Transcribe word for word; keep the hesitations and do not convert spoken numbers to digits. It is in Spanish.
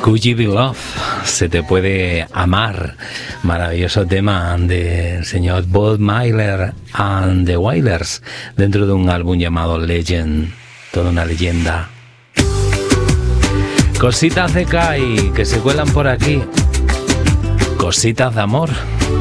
Could You Be Love? Se te puede amar. Maravilloso tema del señor Bob Myler and the Wailers dentro de un álbum llamado Legend. Toda una leyenda. Cositas de Kai que se cuelan por aquí. Cositas de amor.